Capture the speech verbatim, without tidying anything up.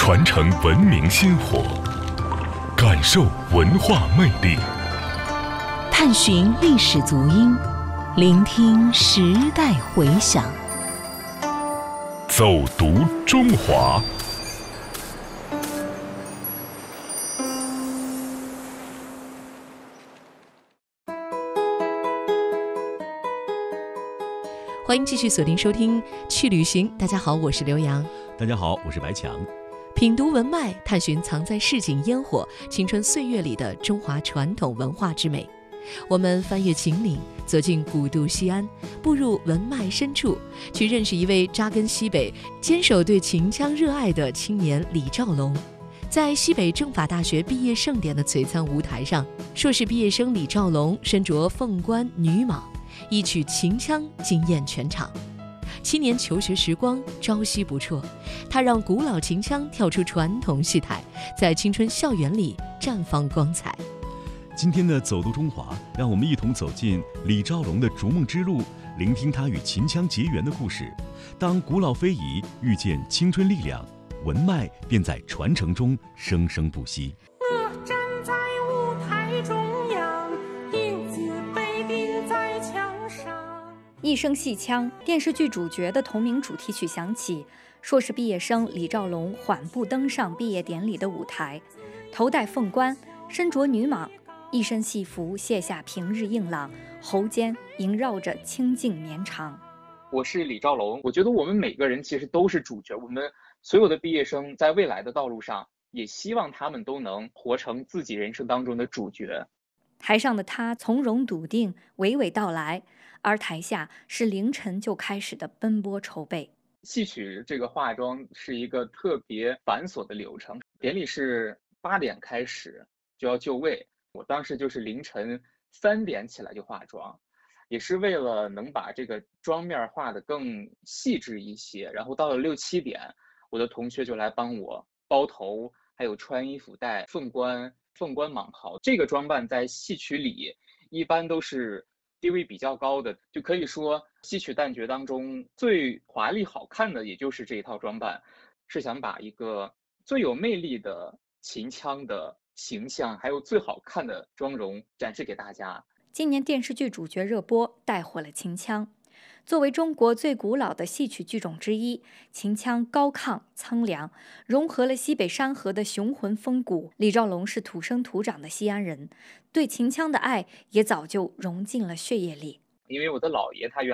传承文明薪火，感受文化魅力， 探寻历史足音，聆听时代回响， 走读中华。 欢迎继续锁定收听去旅行。大家好，我是刘洋。 大家好，我是白强。 品读文脉，探寻藏在市井烟火、青春岁月里的中华传统文化之美。我们翻越秦岭，走进古都西安，步入文脉深处，去认识一位扎根西北、坚守对秦腔热爱的青年李兆龙。在西北政法大学毕业盛典的璀璨舞台上，硕士毕业生李兆龙身着凤冠女蟒，一曲秦腔惊艳全场。七年求学时光朝夕不辍，他让古老秦腔跳出传统戏台，在青春校园里绽放光彩。 今天的走读中华，让我们一同走进李兆龙的逐梦之路，聆听他与秦腔结缘的故事。当古老非遗遇见青春力量，文脉便在传承中生生不息。 我站在舞台中央，影子被钉在墙上。 一声戏腔，电视剧主角的同名主题曲响起，硕士毕业生李兆龙缓步登上毕业典礼的舞台，头戴凤冠，身着女蟒，一身戏服卸下平日硬朗，喉间萦绕着清静绵长。 我是李兆龙，我觉得我们每个人其实都是主角，我们所有的毕业生在未来的道路上，也希望他们都能活成自己人生当中的主角。 台上的他从容笃定，娓娓道来，而台下是凌晨就开始的奔波筹备。 戏曲这个化妆是一个特别繁琐的流程，典礼是八点开始就要就位，我当时就是凌晨三点起来就化妆，也是为了能把这个妆面画得更细致一些。然后到了六七点，我的同学就来帮我包头，还有穿衣服、戴凤冠、凤冠蟒袍。这个装扮在戏曲里一般都是地位比较高的，就可以说戏曲旦角当中最华丽好看的也就是这一套装扮，是想把一个最有魅力的秦腔的形象还有最好看的妆容展示给大家。 今年电视剧主角热播带火了秦腔。作为中国最古老的戏曲剧种之一，秦腔高亢苍凉，融合了西北山河的雄浑风骨。李兆龙是土生土长的西安人，对秦腔的爱也早就融进了血液里。 因为我的姥爷他原